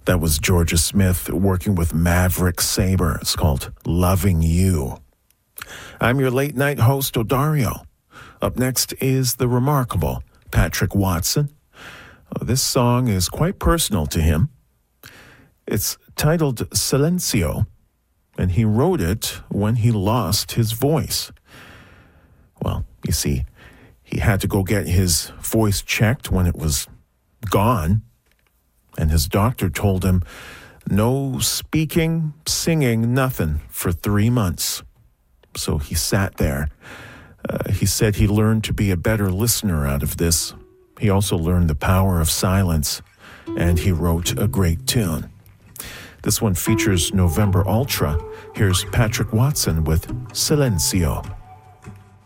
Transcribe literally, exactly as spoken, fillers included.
That was Georgia Smith working with Maverick Sabre. It's called Loving You. I'm your late night host, Odario. Up next is the remarkable Patrick Watson. Uh, this song is quite personal to him. It's titled Silencio, and he wrote it when he lost his voice. Well, you see, he had to go get his voice checked when it was gone, and his doctor told him no speaking, singing, nothing for three months. So he sat there. Uh, he said he learned to be a better listener out of this. He also learned the power of silence, and he wrote a great tune. This one features November Ultra. Here's Patrick Watson with Silencio.